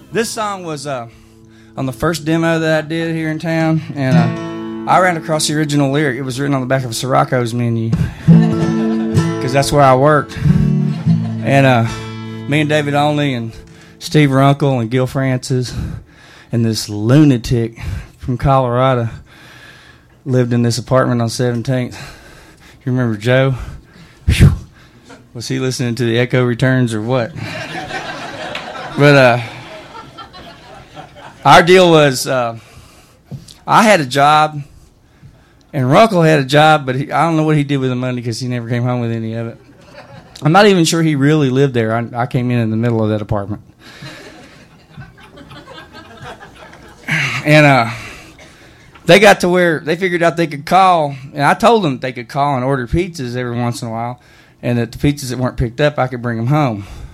This song was on the first demo that I did here in town, and I ran across the original lyric. It was written on the back of a Sirocco's menu because that's where I worked. And me and David Only and Steve Runkle and Gil Francis and this lunatic from Colorado lived in this apartment on 17th. You remember Joe? Whew. Was he listening to the Echo Returns or what? But our deal was I had a job, and Runkle had a job, but I don't know what he did with the money because he never came home with any of it. I'm not even sure he really lived there. I came in the middle of that apartment. And they got to where they figured out they could call, and I told them they could call and order pizzas every once in a while, and that the pizzas that weren't picked up, I could bring them home.